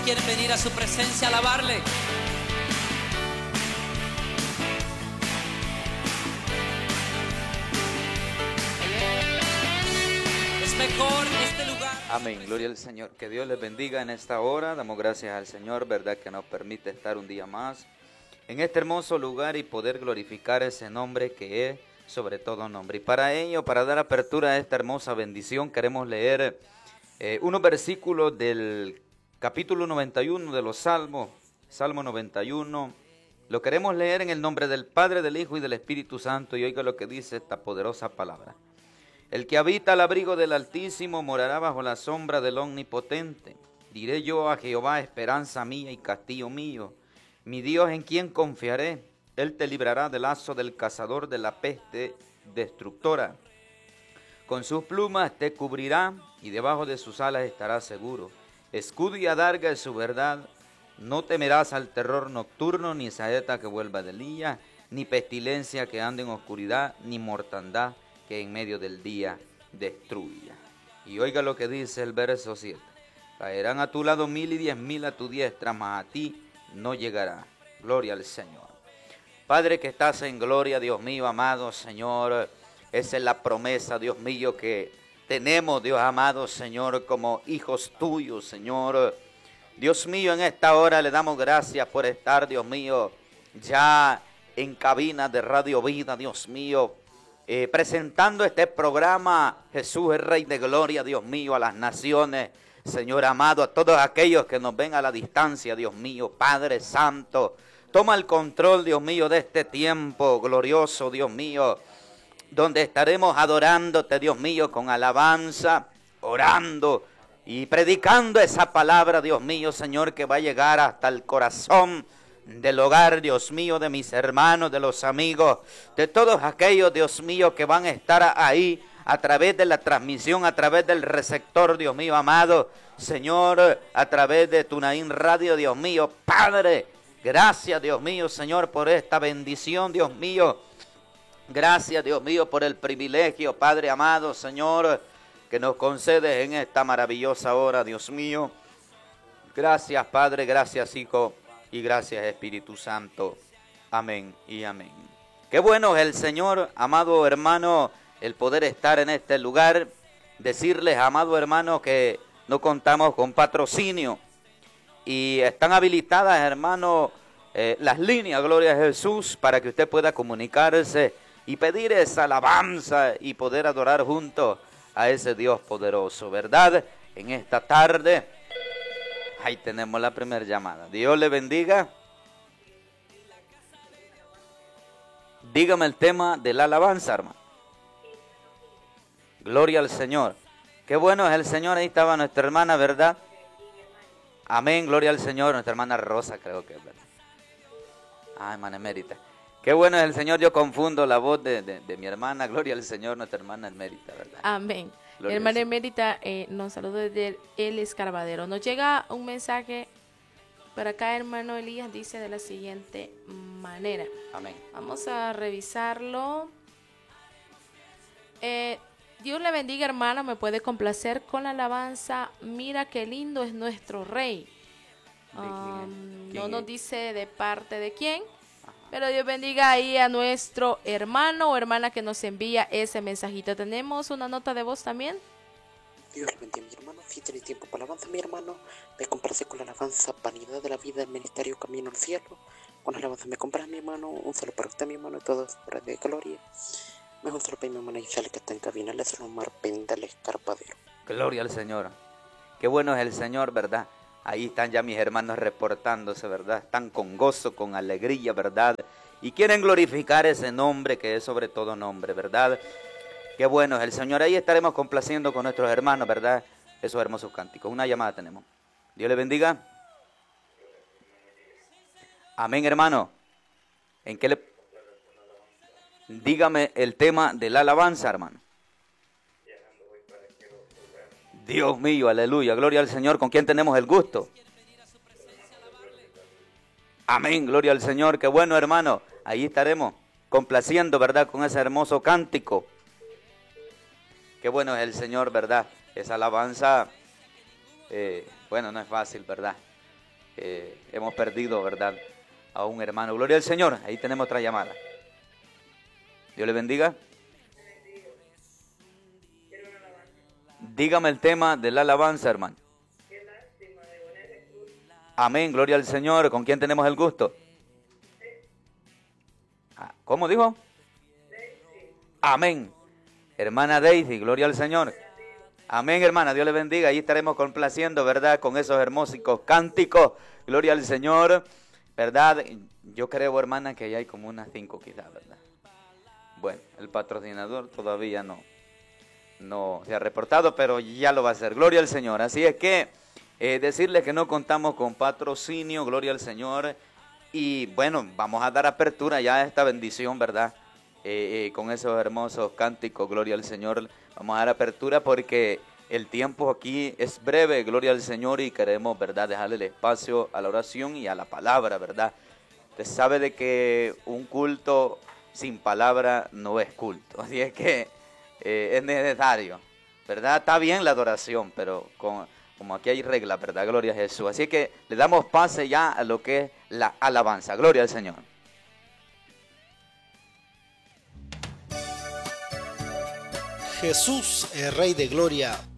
¿Quieren venir a su presencia a alabarle? Es mejor este lugar. Amén, gloria al Señor. Que Dios les bendiga en esta hora. Damos gracias al Señor, verdad, que nos permite estar un día más en este hermoso lugar y poder glorificar ese nombre que es sobre todo nombre. Y para ello, para dar apertura a esta hermosa bendición, queremos leer unos versículos del capítulo 91 de los Salmos, Salmo 91. Lo queremos leer en el nombre del Padre, del Hijo y del Espíritu Santo, y oiga lo que dice esta poderosa palabra. El que habita al abrigo del Altísimo morará bajo la sombra del Omnipotente. Diré yo a Jehová, esperanza mía y castillo mío, mi Dios en quien confiaré. Él te librará del lazo del cazador, de la peste destructora. Con sus plumas te cubrirá y debajo de sus alas estarás seguro. Escudo y adarga es su verdad. No temerás al terror nocturno, ni saeta que vuelva de día, ni pestilencia que ande en oscuridad, ni mortandad que en medio del día destruya. Y oiga lo que dice el verso 7. Caerán a tu lado 1000 y 10.000 a tu diestra, mas a ti no llegará. Gloria al Señor. Padre que estás en gloria, Dios mío, amado Señor, esa es la promesa, Dios mío, que tenemos, Dios amado Señor, como hijos tuyos, Señor. Dios mío, en esta hora le damos gracias por estar, Dios mío, ya en cabina de Radio Vida, Dios mío, presentando este programa, Jesús es Rey de Gloria, Dios mío, a las naciones, Señor amado, a todos aquellos que nos ven a la distancia, Dios mío, Padre Santo, toma el control, Dios mío, de este tiempo glorioso, Dios mío, donde estaremos adorándote, Dios mío, con alabanza, orando y predicando esa palabra, Dios mío, Señor, que va a llegar hasta el corazón del hogar, Dios mío, de mis hermanos, de los amigos, de todos aquellos, Dios mío, que van a estar ahí a través de la transmisión, a través del receptor, Dios mío, amado, Señor, a través de Tunaín Radio, Dios mío, Padre, gracias, Dios mío, Señor, por esta bendición, Dios mío. Gracias, Dios mío, por el privilegio, Padre amado, Señor, que nos concedes en esta maravillosa hora, Dios mío. Gracias, Padre, gracias, Hijo, y gracias, Espíritu Santo. Amén y amén. Qué bueno es el Señor, amado hermano, el poder estar en este lugar. Decirles, amado hermano, que no contamos con patrocinio. Y están habilitadas, hermano, las líneas, gloria a Jesús, para que usted pueda comunicarse y pedir esa alabanza y poder adorar junto a ese Dios poderoso, ¿verdad? En esta tarde, ahí tenemos la primera llamada. Dios le bendiga. Dígame el tema de la alabanza, hermano. Gloria al Señor. Qué bueno es el Señor. Ahí estaba nuestra hermana, ¿verdad? Amén, gloria al Señor. Nuestra hermana Rosa, creo que es, ¿verdad? Ah, hermana emérita. Qué bueno es el Señor, yo confundo la voz de mi hermana, gloria al Señor, nuestra hermana emérita, ¿verdad? Amén. Gloria Hermana emérita nos saluda desde el Escarbadero. Nos llega un mensaje para acá, hermano Elías, dice de la siguiente manera. Amén. Vamos a revisarlo. Dios le bendiga, hermano, me puede complacer con la alabanza. Mira qué lindo es nuestro Rey. No nos dice de parte de quién. Pero Dios bendiga ahí a nuestro hermano o hermana que nos envía ese mensajito. ¿Tenemos una nota de voz también? Dios le bendiga, mi hermano. Si tenéis tiempo para alabanza, mi hermano, me complace con la alabanza Vanidad de la Vida, el ministerio Camino al Cielo. Con la alabanza me compras, mi hermano. Un saludo para usted, mi hermano, y todos para de gloria. Mejor saludo para mi hermana Isabel, que está en cabina. Le saludo Mar Penda, el Escarpadero. Gloria al Señor. Qué bueno es el Señor, ¿verdad? Ahí están ya mis hermanos reportándose, ¿verdad? Están con gozo, con alegría, ¿verdad? Y quieren glorificar ese nombre que es sobre todo nombre, ¿verdad? Qué bueno es el Señor. Ahí estaremos complaciendo con nuestros hermanos, ¿verdad? Esos hermosos cánticos. Una llamada tenemos. Dios le bendiga. Amén, hermano. ¿En qué le...? Dígame el tema de la alabanza, hermano. Dios mío, aleluya, gloria al Señor. ¿Con quién tenemos el gusto? Amén, gloria al Señor. Qué bueno, hermano. Ahí estaremos complaciendo, ¿verdad? Con ese hermoso cántico. Qué bueno es el Señor, ¿verdad? Esa alabanza, bueno, no es fácil, ¿verdad? hemos perdido, ¿verdad?, a un hermano. Gloria al Señor. Ahí tenemos otra llamada. Dios le bendiga. Dígame el tema de la alabanza, hermano. Amén, gloria al Señor. ¿Con quién tenemos el gusto? ¿Cómo dijo? Amén. Hermana Daisy, gloria al Señor. Amén, hermana, Dios le bendiga. Ahí estaremos complaciendo, ¿verdad?, con esos hermosos cánticos. Gloria al Señor, ¿verdad? Yo creo, hermana, que ya hay como unas 5 quizás, ¿verdad? Bueno, el patrocinador todavía no se ha reportado, pero ya lo va a hacer. Gloria al Señor. Así es que decirles que no contamos con patrocinio, gloria al Señor. Y bueno, vamos a dar apertura ya a esta bendición, ¿verdad? Con esos hermosos cánticos, gloria al Señor. Vamos a dar apertura porque el tiempo aquí es breve, gloria al Señor, y queremos, ¿verdad?, dejarle el espacio a la oración y a la palabra, ¿verdad? Usted sabe de que un culto sin palabra no es culto, así es que es necesario, ¿verdad? Está bien la adoración, pero como aquí hay reglas, ¿verdad? Gloria a Jesús. Así que le damos pase ya a lo que es la alabanza. Gloria al Señor. Jesús, el Rey de Gloria,